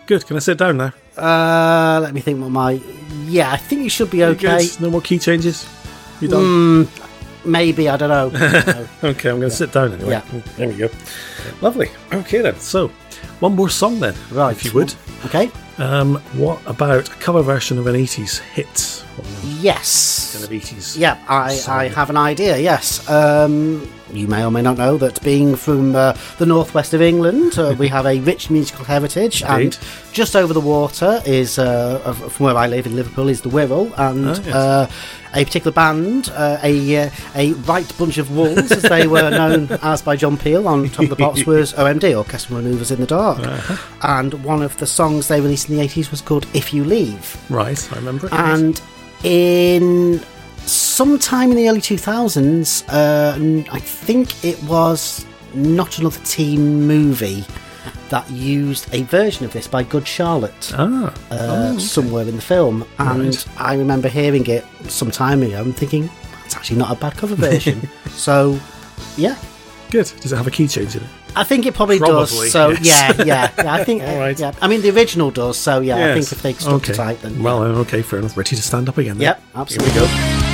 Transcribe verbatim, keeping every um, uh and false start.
Good. Can I sit down now? Uh, let me think what my... Yeah, I think you should be You okay. good? No more key changes? You done? Mm, maybe, I don't know. I don't know. Okay, I'm going to Yeah. sit down anyway. Yeah. There we go. Lovely. Okay then. So, one more song then, Right. if you would. Okay. Um, what about a cover version of an eighties hit? Yes. Kind of eighties. Yeah, I, song. I have an idea, yes. Um, you may or may not know that being from uh, the northwest of England, uh, we have a rich musical heritage, Indeed. and just over the water is, uh, uh, from where I live in Liverpool, is the Wirral, and Oh, yes. uh, a particular band, uh, a uh, a right bunch of wolves, as they were known as by John Peel on Top of the Pops, was O M D, Orchestral Manoeuvres in the Dark. Uh-huh. And one of the songs they released in the eighties was called If You Leave. Right, I remember it. And in sometime in the early two thousands, uh, I think it was Not Another Teen Movie that used a version of this by Good Charlotte Ah. uh, Oh, okay. somewhere in the film. And Right. I remember hearing it some time ago and thinking, that's actually not a bad cover version. So, yeah. Good. Does it have a key change in it? I think it probably, Probably, does. So yes. yeah, yeah, yeah. I think. All right. Yeah. I mean, the original does. So yeah, I Yes. think if they stuck Okay. to type, then Well, uh, okay, fair enough. Ready to stand up again then? yep, absolutely. Here we go.